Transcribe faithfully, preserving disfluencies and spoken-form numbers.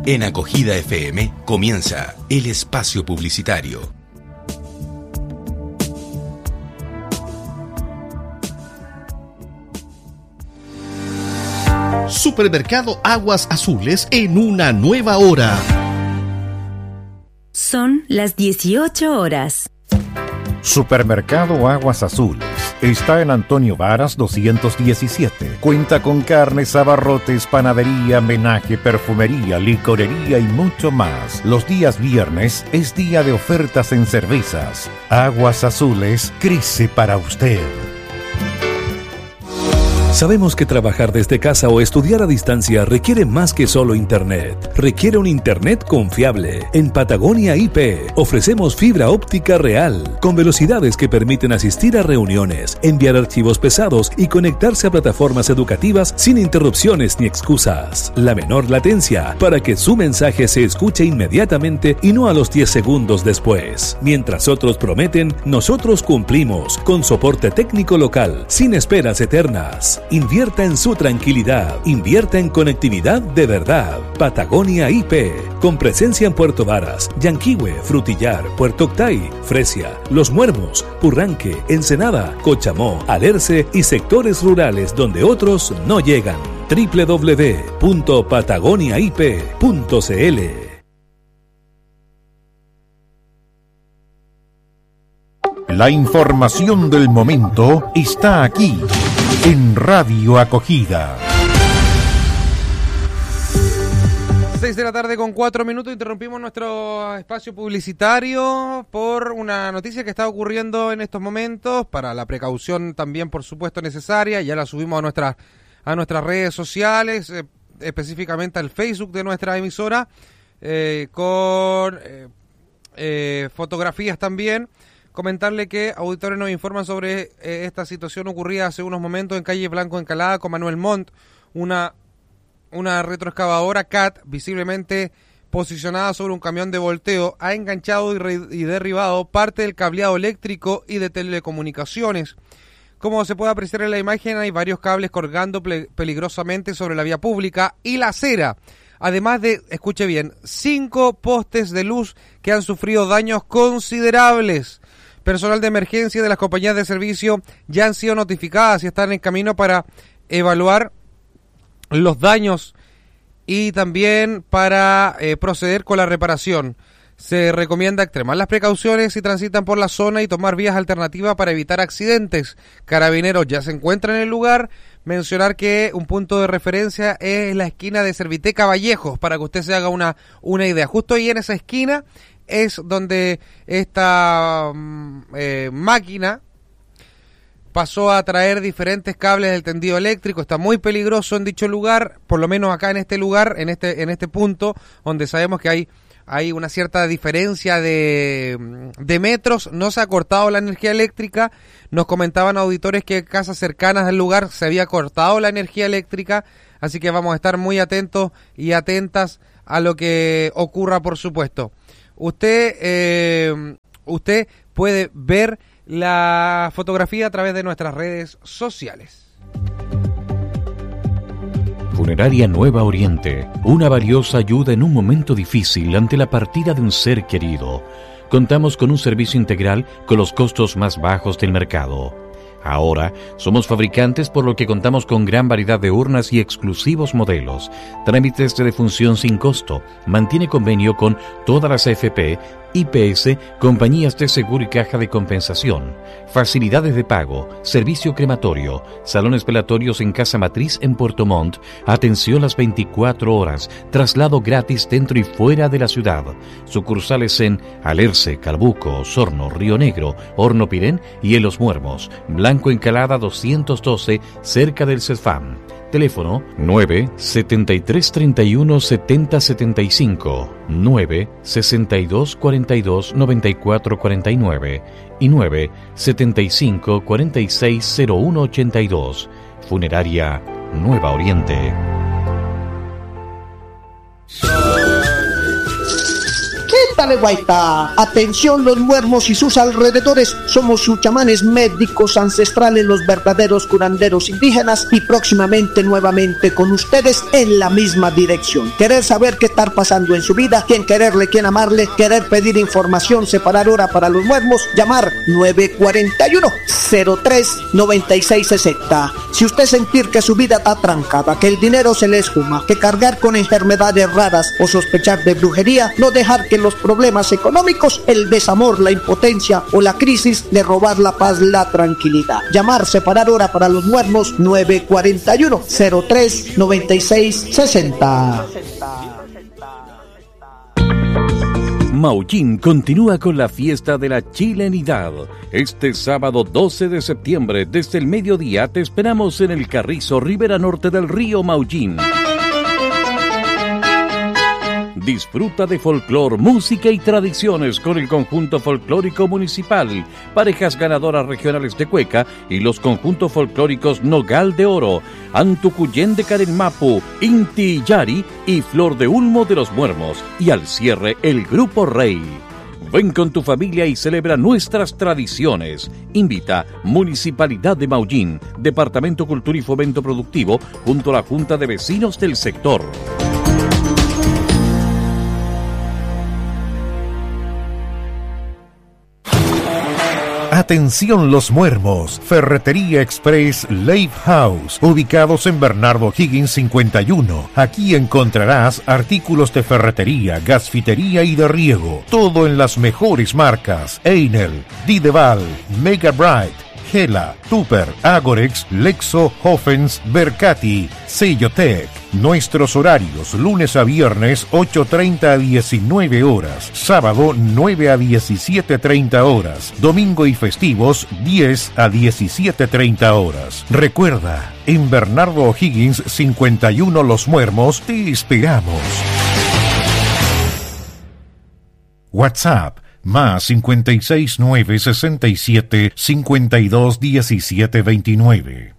En Acogida F M comienza el espacio publicitario. Supermercado Aguas Azules en una nueva hora. Son las dieciocho horas. Supermercado Aguas Azules está en Antonio Varas doscientos diecisiete. Cuenta con carnes, abarrotes, panadería, menaje, perfumería, licorería y mucho más. Los días viernes es día de ofertas en cervezas. Aguas Azules crece para usted. Sabemos que trabajar desde casa o estudiar a distancia requiere más que solo internet. Requiere un internet confiable. En Patagonia I P ofrecemos fibra óptica real, con velocidades que permiten asistir a reuniones, enviar archivos pesados y conectarse a plataformas educativas sin interrupciones ni excusas. La menor latencia para que su mensaje se escuche inmediatamente y no a los diez segundos después. Mientras otros prometen, nosotros cumplimos, con soporte técnico local, sin esperas eternas. Invierta en su tranquilidad. Invierta en conectividad de verdad. Patagonia I P. Con presencia en Puerto Varas, Yanquihue, Frutillar, Puerto Octay, Fresia, Los Muermos, Purranque, Ensenada, Cochamó, Alerce y sectores rurales donde otros no llegan. doble u doble u doble u punto patagonia i p punto c l. La información del momento está aquí, en Radio Acogida. seis de la tarde con cuatro minutos, interrumpimos nuestro espacio publicitario por una noticia que está ocurriendo en estos momentos, para la precaución también, por supuesto, necesaria. Ya la subimos a nuestras a nuestras redes sociales, eh, específicamente al Facebook de nuestra emisora, eh, con eh, eh, fotografías también. Comentarle que auditores nos informan sobre eh, esta situación ocurrida hace unos momentos en calle Blanco Encalada con Manuel Montt, una, una retroexcavadora C A T visiblemente posicionada sobre un camión de volteo ha enganchado y, re, y derribado parte del cableado eléctrico y de telecomunicaciones. Como se puede apreciar en la imagen, hay varios cables colgando ple, peligrosamente sobre la vía pública y la acera, además de, escuche bien, cinco postes de luz que han sufrido daños considerables. Personal de emergencia de las compañías de servicio ya han sido notificadas y están en camino para evaluar los daños y también para eh, proceder con la reparación. Se recomienda extremar las precauciones si transitan por la zona y tomar vías alternativas para evitar accidentes. Carabineros ya se encuentran en el lugar. Mencionar que un punto de referencia es la esquina de Serviteca Vallejos, para que usted se haga una, una idea. Justo ahí en esa esquina es donde esta eh, máquina pasó a traer diferentes cables del tendido eléctrico. Está muy peligroso en dicho lugar, por lo menos acá en este lugar, en este en este punto, donde sabemos que hay hay una cierta diferencia de, de metros. No se ha cortado la energía eléctrica. Nos comentaban auditores que en casas cercanas al lugar se había cortado la energía eléctrica, así que vamos a estar muy atentos y atentas a lo que ocurra, por supuesto. Usted, eh, usted puede ver la fotografía a través de nuestras redes sociales. Funeraria Nueva Oriente, una valiosa ayuda en un momento difícil ante la partida de un ser querido. Contamos con un servicio integral con los costos más bajos del mercado. Ahora somos fabricantes, por lo que contamos con gran variedad de urnas y exclusivos modelos. Trámites de defunción sin costo. Mantiene convenio con todas las A F P, I P S, compañías de seguro y caja de compensación. Facilidades de pago, servicio crematorio, salones velatorios en Casa Matriz en Puerto Montt, atención las veinticuatro horas, traslado gratis dentro y fuera de la ciudad. Sucursales en Alerce, Calbuco, Osorno, Río Negro, Horno Pirén y en Los Muermos. Blanco Encalada doscientos doce, cerca del CESFAM. Teléfono nueve setenta y tres treinta y uno setenta setenta y cinco, nueve sesenta y dos cuarenta y dos noventa y cuatro cuarenta y nueve y nueve setenta y cinco cuarenta y seis cero uno ochenta y dos. Funeraria Nueva Oriente. ¿Qué Vale, guaita. Atención los muermos y sus alrededores. Somos sus chamanes médicos ancestrales, los verdaderos curanderos indígenas, y próximamente nuevamente con ustedes en la misma dirección. Querer saber qué está pasando en su vida, quién quererle, quién amarle, querer pedir información, separar hora para los muermos, llamar nueve cuatro uno, cero tres, nueve seis seis cero. Si usted sentir que su vida está trancada, que el dinero se le esfuma, que cargar con enfermedades raras o sospechar de brujería, no dejar que los problemas económicos, el desamor, la impotencia o la crisis le robar la paz, la tranquilidad. Llamar, separar hora para los muertos, nueve cuatro uno, cero tres, nueve seis seis cero. Maullín continúa con la fiesta de la chilenidad. Este sábado doce de septiembre, desde el mediodía, te esperamos en el Carrizo, ribera norte del río Maullín. Disfruta de folclor, música y tradiciones con el conjunto folclórico municipal, parejas ganadoras regionales de cueca y los conjuntos folclóricos Nogal de Oro, Antucuyén de Carenmapu, Inti Yari y Flor de Ulmo de los Muermos. Y al cierre, el Grupo Rey. Ven con tu familia y celebra nuestras tradiciones. Invita Municipalidad de Maullín, Departamento Cultura y Fomento Productivo, junto a la Junta de Vecinos del sector. Atención los muermos, Ferretería Express Lake House, ubicados en Bernardo Higgins cincuenta y uno. Aquí encontrarás artículos de ferretería, gasfitería y de riego, todo en las mejores marcas: Einel, Dideval, Mega Bright, Gela, Tupper, Agorex, Lexo, Hoffens, Bercati, Sellotec. Nuestros horarios: lunes a viernes ocho treinta a diecinueve horas, sábado nueve a diecisiete treinta horas, domingo y festivos diez a diecisiete treinta horas. Recuerda, en Bernardo O'Higgins cincuenta y uno Los Muermos te esperamos. WhatsApp más cincuenta y seis nueve sesenta y siete cincuenta y dos diecisiete veintinueve.